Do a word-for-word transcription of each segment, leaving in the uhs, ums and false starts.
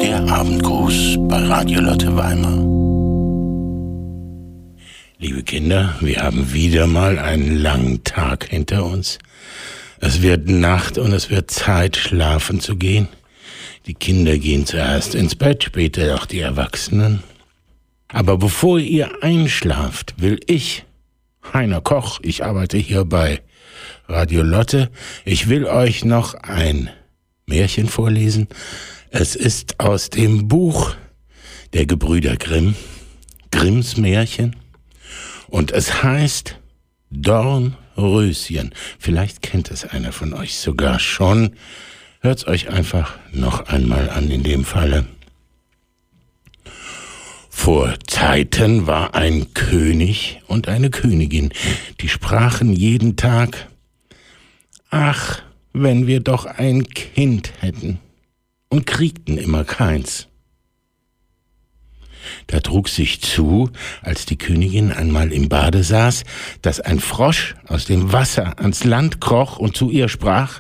Der Abendgruß bei Radio Lotte Weimar. Liebe Kinder, wir haben wieder mal einen langen Tag hinter uns. Es wird Nacht und es wird Zeit, schlafen zu gehen. Die Kinder gehen zuerst ins Bett, später auch die Erwachsenen. Aber bevor ihr einschlaft, will ich, Heiner Koch, ich arbeite hier bei Radio Lotte, ich will euch noch ein Märchen vorlesen. Es ist aus dem Buch der Gebrüder Grimm, Grimms Märchen, und es heißt Dornröschen. Vielleicht kennt es einer von euch sogar schon. Hört's euch einfach noch einmal an in dem Falle. Vor Zeiten war ein König und eine Königin, die sprachen jeden Tag: Ach, wenn wir doch ein Kind hätten, und kriegten immer keins. Da trug sich zu, als die Königin einmal im Bade saß, dass ein Frosch aus dem Wasser ans Land kroch und zu ihr sprach: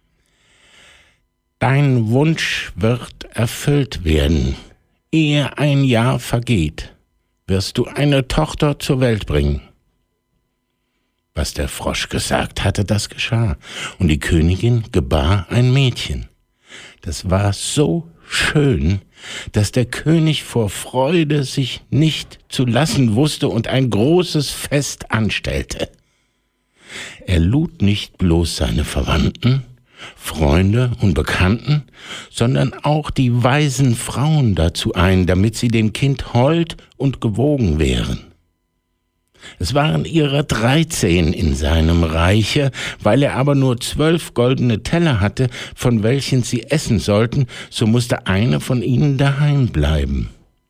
Dein Wunsch wird erfüllt werden. Ehe ein Jahr vergeht, wirst du eine Tochter zur Welt bringen. Was der Frosch gesagt hatte, das geschah, und die Königin gebar ein Mädchen. Das war so schön, dass der König vor Freude sich nicht zu lassen wusste und ein großes Fest anstellte. Er lud nicht bloß seine Verwandten, Freunde und Bekannten, sondern auch die weisen Frauen dazu ein, damit sie dem Kind hold und gewogen wären. Es waren ihrer dreizehn in seinem Reiche, weil er aber nur zwölf goldene Teller hatte, von welchen sie essen sollten, so musste eine von ihnen daheim bleiben.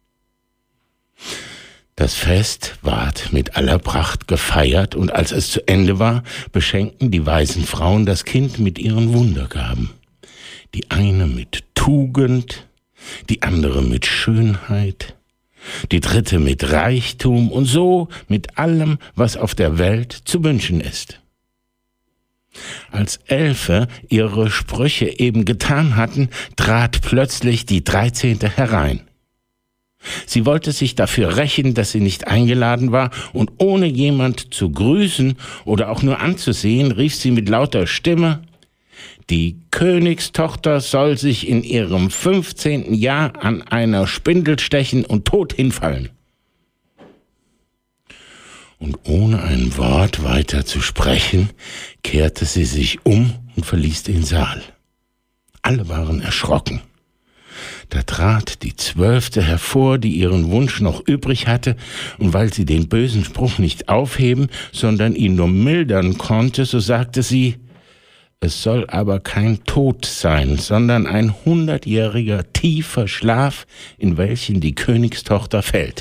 Das Fest ward mit aller Pracht gefeiert, und als es zu Ende war, beschenkten die weisen Frauen das Kind mit ihren Wundergaben. Die eine mit Tugend, die andere mit Schönheit, die dritte mit Reichtum und so mit allem, was auf der Welt zu wünschen ist. Als Elfe ihre Sprüche eben getan hatten, trat plötzlich die Dreizehnte herein. Sie wollte sich dafür rächen, dass sie nicht eingeladen war, und ohne jemand zu grüßen oder auch nur anzusehen, rief sie mit lauter Stimme: Die Königstochter soll sich in ihrem fünfzehnten Jahr an einer Spindel stechen und tot hinfallen. Und ohne ein Wort weiter zu sprechen, kehrte sie sich um und verließ den Saal. Alle waren erschrocken. Da trat die Zwölfte hervor, die ihren Wunsch noch übrig hatte, und weil sie den bösen Spruch nicht aufheben, sondern ihn nur mildern konnte, so sagte sie: Es soll aber kein Tod sein, sondern ein hundertjähriger tiefer Schlaf, in welchen die Königstochter fällt.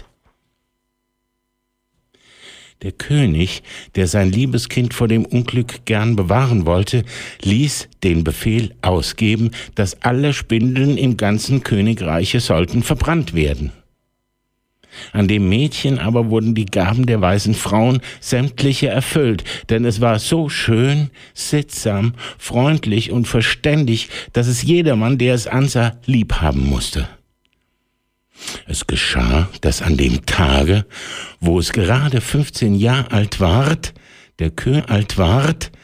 Der König, der sein liebes Kind vor dem Unglück gern bewahren wollte, ließ den Befehl ausgeben, dass alle Spindeln im ganzen Königreiche sollten verbrannt werden. An dem Mädchen aber wurden die Gaben der weisen Frauen sämtliche erfüllt, denn es war so schön, sittsam, freundlich und verständig, dass es jedermann, der es ansah, lieb haben musste. Es geschah, dass an dem Tage, wo es gerade fünfzehn Jahre alt ward, der König alt ward,